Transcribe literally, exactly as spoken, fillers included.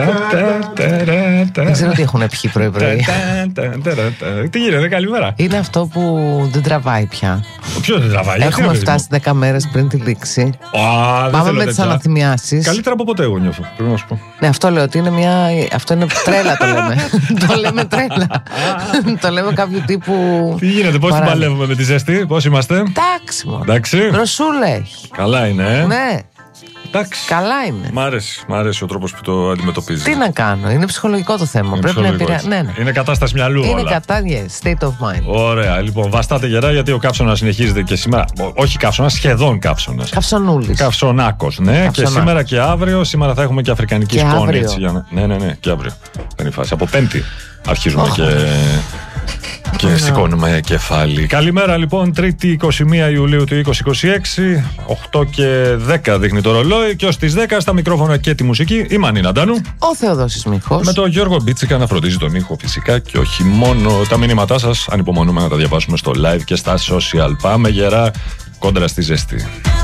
Δεν ξέρω τι έχουν πιει πρωί-πρωί. Τι γίνεται, καλημέρα. Είναι αυτό που δεν τραβάει πια. Ποιο δεν τραβάει? Έχουμε φτάσει δέκα μέρες πριν τη λήξη. Πάμε με τις αναθυμιάσεις. Καλύτερα από ποτέ, εγώ νιώθω. Πρέπει να σου πω. Ναι, αυτό λέω ότι είναι μια. Αυτό είναι τρέλα, το λέμε. Το λέμε τρέλα. Το λέμε κάποιου τύπου. Τι γίνεται, πώς την παλεύουμε με τη ζέστη, πώς είμαστε? Εντάξει, μόνο. Εντάξει. Ρωσούλα έχει. Καλά είναι, ε. Ναι. Εντάξει. Καλά είναι. Μ' αρέσει, μ' αρέσει ο τρόπος που το αντιμετωπίζει. Τι να κάνω, είναι ψυχολογικό το θέμα. Είναι Πρέπει να επηρεάσει. Ναι, ναι. Είναι κατάσταση μυαλού. Είναι όλα. κατά, yes, state of mind. Ωραία, λοιπόν, βαστάτε γερά γιατί ο καύσωνας συνεχίζεται και σήμερα. Όχι καύσωνας, σχεδόν καύσωνας. Καυσονούλης. Καυσονάκος, ναι. Καυσονάκος. Και σήμερα και αύριο. Σήμερα θα έχουμε και αφρικανική και σκόνη. Αύριο. Έτσι, για να... Ναι, ναι, ναι, και αύριο. Δεν είναι φάση. Από Πέμπτη αρχίζουμε oh. και. Και yeah. σηκώνουμε κεφάλι. Καλημέρα λοιπόν, Τρίτη εικοστή πρώτη Ιουλίου του είκοσι είκοσι έξι, οκτώ και δέκα δείχνει το ρολόι και ως τις δέκα στα μικρόφωνα και τη μουσική η Μανίνα Ντάνου. Ο Θεοδόσης Μίχος. Με τον Γιώργο Μπίτσικα να φροντίζει τον ήχο φυσικά και όχι μόνο. Τα μηνύματά σας ανυπομονούμε να τα διαβάσουμε στο live και στα social. Πάμε γερά κόντρα στη ζέστη.